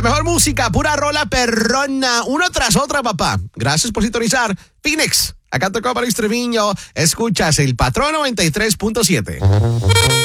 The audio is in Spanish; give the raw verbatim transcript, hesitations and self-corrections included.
La mejor música, pura rola perrona, una tras otra, papá. Gracias por sintonizar. Phoenix, acá tocó para Luis Treviño. Escuchas el Patrón noventa y tres punto siete.